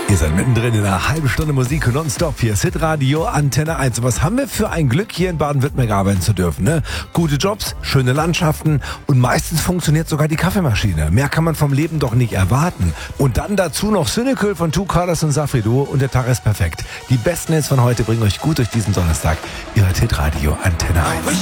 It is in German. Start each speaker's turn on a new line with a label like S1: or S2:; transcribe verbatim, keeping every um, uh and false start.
S1: Ihr seid mittendrin in einer halben Stunde Musik nonstop. Hier ist Hitradio Antenne eins. Und was haben wir für ein Glück, hier in Baden-Württemberg arbeiten zu dürfen, ne? Gute Jobs, schöne Landschaften und meistens funktioniert sogar die Kaffeemaschine. Mehr kann man vom Leben doch nicht erwarten. Und dann dazu noch Cynical von Two Colors und Safri Duo und der Tag ist perfekt. Die besten Hits von heute bringen euch gut durch diesen Donnerstag. Ihr hört Hitradio Antenne eins.